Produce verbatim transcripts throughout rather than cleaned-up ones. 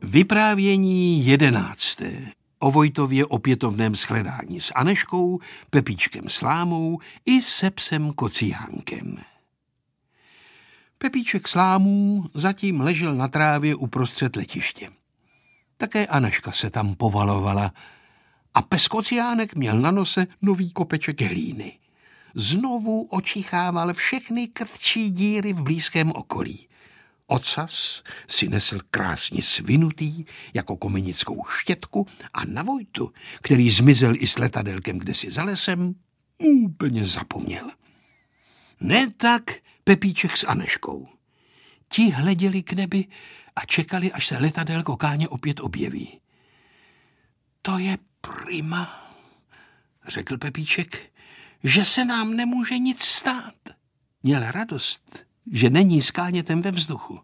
Vyprávění jedenácté. O Vojtově opětovném shledání s Aneškou, Pepíčkem Slámou i se psem Kociánkem. Pepíček Slámů zatím ležel na trávě uprostřed letiště. Také Aneška se tam povalovala a pes Kociánek měl na nose nový kopeček hlíny. Znovu očichával všechny krtčí díry v blízkém okolí. Ocas si nesl krásně svinutý jako komenickou štětku a na Vojtu, který zmizel i s letadelkem kdesi za lesem, úplně zapomněl. Ne tak Pepíček s Aneškou. Ti hleděli k nebi a čekali, až se letadelko Káně opět objeví. To je prima, řekl Pepíček, že se nám nemůže nic stát. Měl radost, že není s Kánětem ve vzduchu.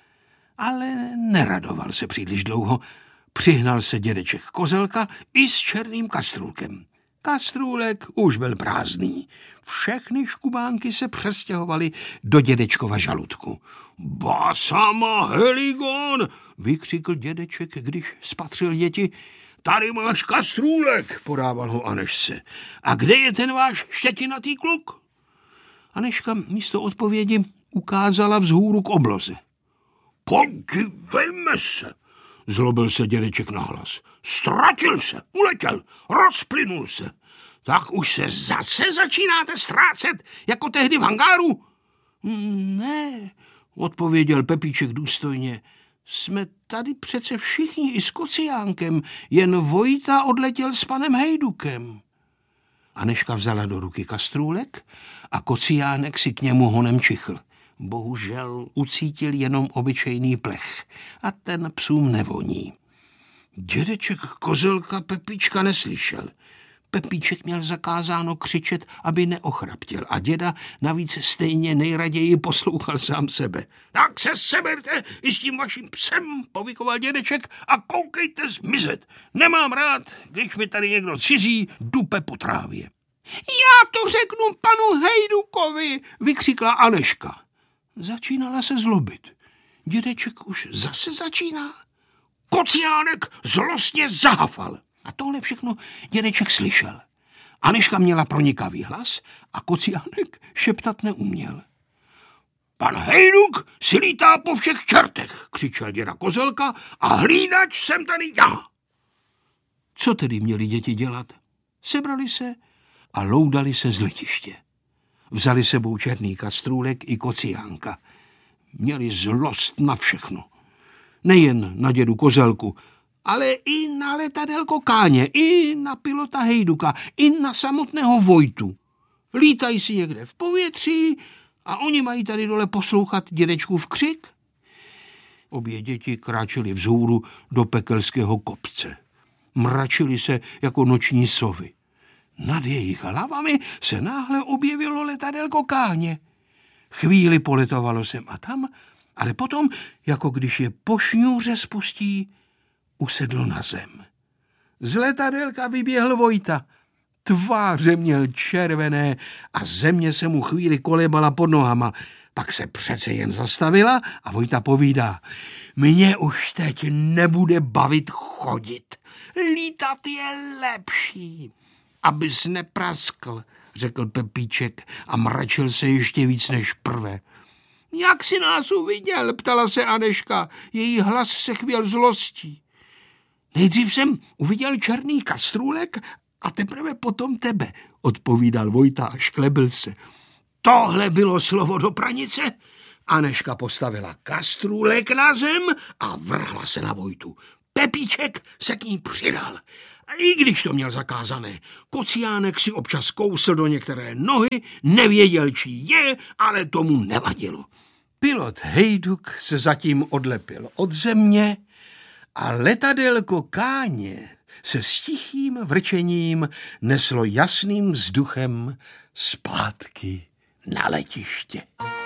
Ale neradoval se příliš dlouho. Přihnal se dědeček Kozelka i s černým kastrůlkem. Kastrůlek už byl prázdný. Všechny škubánky se přestěhovaly do dědečkova žaludku. Ba sama heligon, vykřikl dědeček, když spatřil děti. Tady máš kastrůlek, podával ho Anešce. A kde je ten váš štětinatý kluk? Aneška místo odpovědi ukázala vzhůru k obloze. Podívejme se, zlobil se dědeček nahlas. Ztratil se, uletěl, rozplynul se. Tak už se zase začínáte ztrácet, jako tehdy v hangáru? Ne, odpověděl Pepíček důstojně. Jsme tady přece všichni i s Kociánkem, jen Vojta odletěl s panem Hejdukem. Aneška vzala do ruky kastrůlek a Kociánek si k němu honem čichl. Bohužel ucítil jenom obyčejný plech a ten psům nevoní. Dědeček Kozelka Pepíčka neslyšel. Pepíček měl zakázáno křičet, aby neochraptěl a děda navíc stejně nejraději poslouchal sám sebe. Tak se seberte i s tím vaším psem, povykoval dědeček, a koukejte zmizet. Nemám rád, když mi tady někdo cizí dupe po trávě. Já to řeknu panu Hejdukovi, vykřikla Aneška. Začínala se zlobit. Dědeček už zase začíná. Kociánek zlostně zahafal. A tohle všechno dědeček slyšel. Aneška měla pronikavý hlas a Kociánek šeptat neuměl. Pan Hejduk si lítá po všech čertech, křičel děda Kozelka, a hlídač jsem tady já. Co tedy měli děti dělat? Sebrali se a loudali se z letiště. Vzali sebou černý kastrůlek i Kociánka. Měli zlost na všechno. Nejen na dědu Kozelku, ale i na letadelko Káně, i na pilota Hejduka, i na samotného Vojtu. Lítají si někde v povětří a oni mají tady dole poslouchat dědečkův křik. Obě děti kráčely vzhůru do pekelského kopce. Mračily se jako noční sovy. Nad jejich hlavami se náhle objevilo letadelko Káně. Chvíli poletovalo sem a tam, ale potom, jako když je po šňůře spustí, usedlo na zem. Z letadelka vyběhl Vojta. Tváře měl červené a země se mu chvíli kolébala pod nohama. Pak se přece jen zastavila a Vojta povídá. Mně už teď nebude bavit chodit. Lítat je lepší. Abys nepraskl, řekl Pepíček a mračil se ještě víc než prve. Jak jsi nás uviděl, ptala se Aneška. Její hlas se chvěl zlostí. Nejdřív jsem uviděl černý kastrůlek a teprve potom tebe, odpovídal Vojta a šklebil se. Tohle bylo slovo do pranice? Aneška postavila kastrůlek na zem a vrhla se na Vojtu. Pepíček se k ní přidal. A i když to měl zakázané, Kociánek si občas kousl do některé nohy, nevěděl, čí je, ale tomu nevadilo. Pilot Hejduk se zatím odlepil od země a letadelko Káně se s tichým vrčením neslo jasným vzduchem zpátky na letiště.